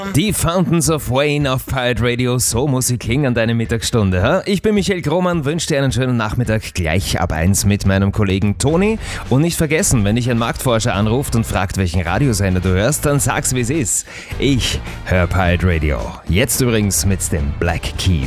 Die Fountains of Wayne auf Pirate Radio, so Musik klingen an deiner Mittagsstunde. Ha? Ich bin Michael Krohmann, wünsche dir einen schönen Nachmittag gleich ab 1 mit meinem Kollegen Toni. Und nicht vergessen, wenn dich ein Marktforscher anruft und fragt, welchen Radiosender du hörst, dann sag's wie es ist. Ich höre Pirate Radio. Jetzt übrigens mit dem Black Keys.